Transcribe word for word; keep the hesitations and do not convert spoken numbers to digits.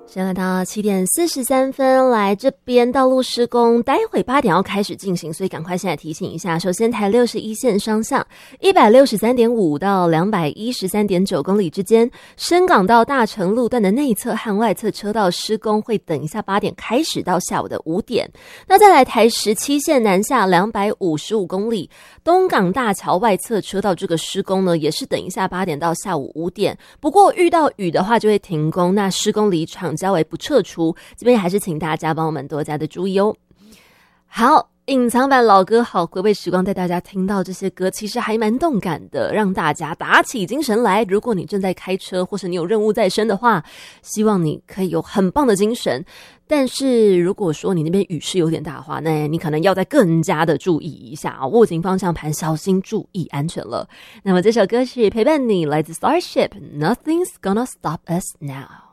现在到七点四十三分，来这边道路施工，待会八点要开始进行，所以赶快现在提醒一下。首先，台六十一线双向一百六十三点五到两百一十三点九公里之间，深港到大成路段的内侧和外侧车道施工会等一下八点开始到下午的五点。那再来台十七线南下两百五十五公里，东港大桥外侧车道这个施工呢，也是等一下八点到下午五点。不过遇到雨的话就会停工，那施工离场较为不撤出，这边还是请大家帮我们多加的注意哦。好，隐藏版老歌好回味时光带大家听到这些歌，其实还蛮动感的，让大家打起精神来。如果你正在开车，或是你有任务在身的话，希望你可以有很棒的精神。但是如果说你那边雨势有点大的话，那你可能要再更加的注意一下啊，握紧方向盘，小心注意安全了。那么这首歌曲陪伴你，来自 Starship， Nothing's Gonna Stop Us Now。